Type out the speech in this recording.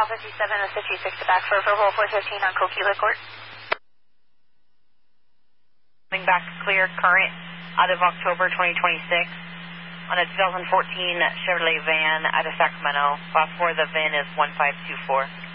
57 with 56 to back for verbal 415 on Coquila Court. Coming back clear current out of October 2026 on a 2014 Chevrolet van out of Sacramento. Class 4, the VIN is 1524.